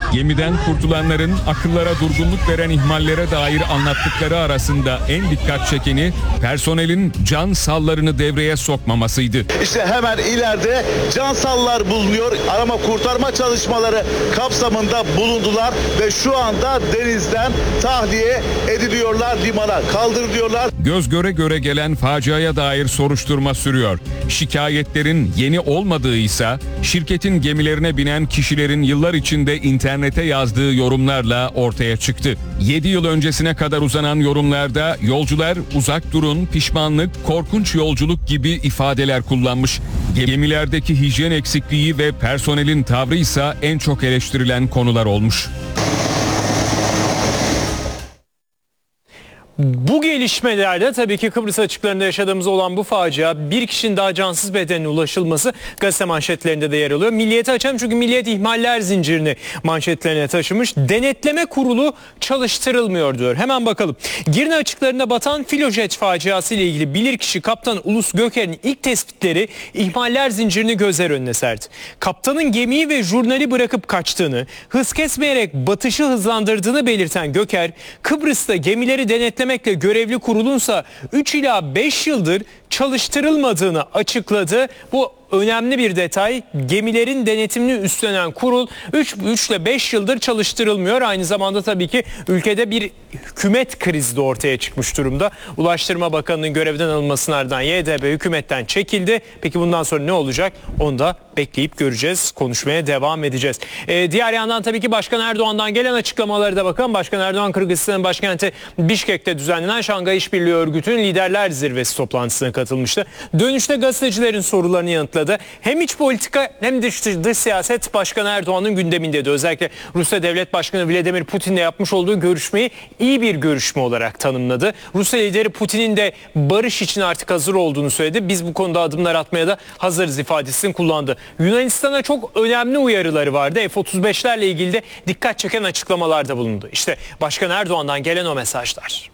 Gemiden kurtulanların akıllara durgunluk veren ihmallere dair anlattıkları arasında en dikkat çekeni personelin can sallarını devreye sokmamasıydı. İşte hemen ileride can sallar bulunuyor. Arama kurtarma çalışmaları kapsamında bulundular ve şu anda denizden tahliye ediliyorlar, limana kaldırılıyorlar. Göz göre göre gelen faciaya dair soruşturma sürüyor. Şikayetlerin yeni olmadığı ise şirketin gemilerine binen kişilerin yıllar içinde internete yazdığı yorumlarla ortaya çıktı. 7 yıl öncesine kadar uzanan yorumlarda yolcular uzak durun, pişmanlık, korkunç yolculuk gibi ifadeler kullanmış. Gemilerdeki hijyen eksikliği ve personelin tavrı ise en çok eleştirilen konular olmuş. Bu gelişmelerde tabii ki Kıbrıs açıklarında yaşadığımız olan bu facia, bir kişinin daha cansız bedenine ulaşılması gazete manşetlerinde de yer alıyor. Milliyet'i açalım çünkü Milliyet ihmaller zincirini manşetlerine taşımış. Denetleme kurulu çalıştırılmıyor diyor. Hemen bakalım. Girne açıklarında batan Filojet faciası ile ilgili bilirkişi Kaptan Ulus Göker'in ilk tespitleri ihmaller zincirini gözler önüne serdi. Kaptanın gemiyi ve jurnali bırakıp kaçtığını, hız kesmeyerek batışı hızlandırdığını belirten Göker, Kıbrıs'ta gemileri denetlemekle görevli kurulunsa 3 ila 5 yıldır çalıştırılmadığını açıkladı. Bu önemli bir detay. Gemilerin denetimini üstlenen kurul 3 ile 5 yıldır çalıştırılmıyor. Aynı zamanda tabii ki ülkede bir hükümet krizi de ortaya çıkmış durumda. Ulaştırma Bakanı'nın görevden alınmasının ardından YDB hükümetten çekildi. Peki bundan sonra ne olacak? Onu da bekleyip göreceğiz. Konuşmaya devam edeceğiz. Diğer yandan tabii ki Başkan Erdoğan'dan gelen açıklamaları da bakalım. Başkan Erdoğan Kırgızistan'ın başkenti Bişkek'te düzenlenen Şangay İşbirliği Örgütü'nün liderler zirvesi toplantısına katılmıştı. Dönüşte gazetecilerin sorularını yanıtladı. Hem iç politika hem dış siyaset Başkan Erdoğan'ın gündemindeydi. Özellikle Rusya Devlet Başkanı Vladimir Putin'le yapmış olduğu görüşmeyi iyi bir görüşme olarak tanımladı. Rusya lideri Putin'in de barış için artık hazır olduğunu söyledi. Biz bu konuda adımlar atmaya da hazırız ifadesini kullandı. Yunanistan'a çok önemli uyarıları vardı. F-35'lerle ilgili de dikkat çeken açıklamalarda bulundu. İşte Başkan Erdoğan'dan gelen o mesajlar.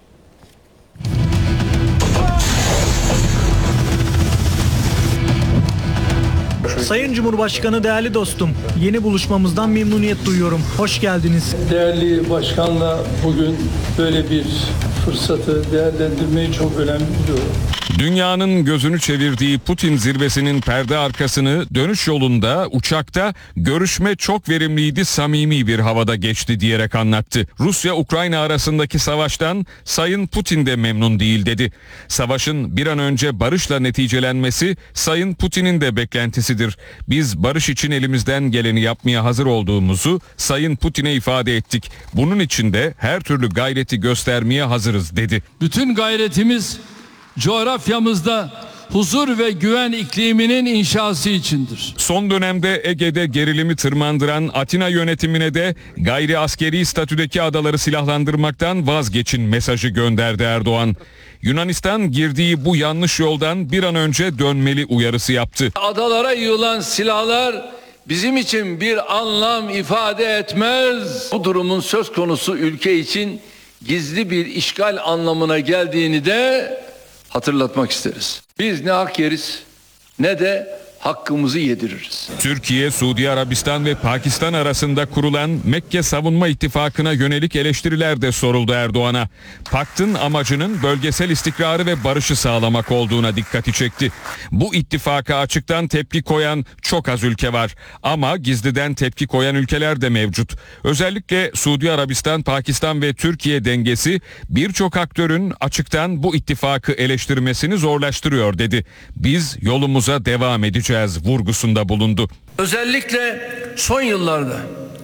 Sayın Cumhurbaşkanı, değerli dostum, yeni buluşmamızdan memnuniyet duyuyorum. Hoş geldiniz. Değerli başkanla bugün böyle bir fırsatı değerlendirmeyi çok önemli buluyorum. Dünyanın gözünü çevirdiği Putin zirvesinin perde arkasını dönüş yolunda uçakta görüşme çok verimliydi, samimi bir havada geçti diyerek anlattı. Rusya-Ukrayna arasındaki savaştan Sayın Putin de memnun değil dedi. Savaşın bir an önce barışla neticelenmesi Sayın Putin'in de beklentisidir. Biz barış için elimizden geleni yapmaya hazır olduğumuzu Sayın Putin'e ifade ettik. Bunun için de her türlü gayreti göstermeye hazırız dedi. Bütün gayretimiz coğrafyamızda huzur ve güven ikliminin inşası içindir. Son dönemde Ege'de gerilimi tırmandıran Atina yönetimine de gayri askeri statüdeki adaları silahlandırmaktan vazgeçin mesajı gönderdi Erdoğan. Yunanistan girdiği bu yanlış yoldan bir an önce dönmeli uyarısı yaptı. Adalara yığılan silahlar bizim için bir anlam ifade etmez. Bu durumun söz konusu ülke için gizli bir işgal anlamına geldiğini de hatırlatmak isteriz. Biz ne hak yeriz ne de hakkımızı yediririz. Türkiye, Suudi Arabistan ve Pakistan arasında kurulan Mekke Savunma İttifakı'na yönelik eleştiriler de soruldu Erdoğan'a. Paktın amacının bölgesel istikrarı ve barışı sağlamak olduğuna dikkati çekti. Bu ittifaka açıktan tepki koyan çok az ülke var. Ama gizliden tepki koyan ülkeler de mevcut. Özellikle Suudi Arabistan, Pakistan ve Türkiye dengesi birçok aktörün açıktan bu ittifakı eleştirmesini zorlaştırıyor dedi. Biz yolumuza devam edeceğiz vurgusunda bulundu. Özellikle son yıllarda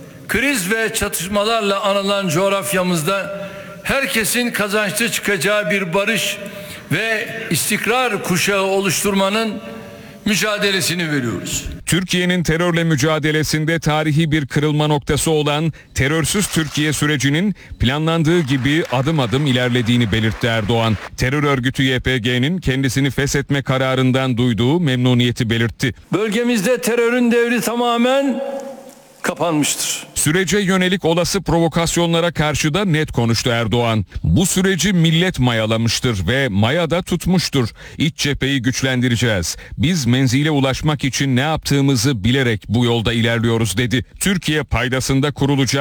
kriz ve çatışmalarla anılan coğrafyamızda herkesin kazançlı çıkacağı bir barış ve istikrar kuşağı oluşturmanın mücadelesini veriyoruz. Türkiye'nin terörle mücadelesinde tarihi bir kırılma noktası olan terörsüz Türkiye sürecinin planlandığı gibi adım adım ilerlediğini belirtti Erdoğan. Terör örgütü YPG'nin kendisini feshetme kararından duyduğu memnuniyeti belirtti. Bölgemizde terörün devri tamamen kapanmıştır. Sürece yönelik olası provokasyonlara karşı da net konuştu Erdoğan. Bu süreci millet mayalamıştır ve mayada tutmuştur. İç cepheyi güçlendireceğiz. Biz menzile ulaşmak için ne yaptığımızı bilerek bu yolda ilerliyoruz dedi. Türkiye paydasında kurulacak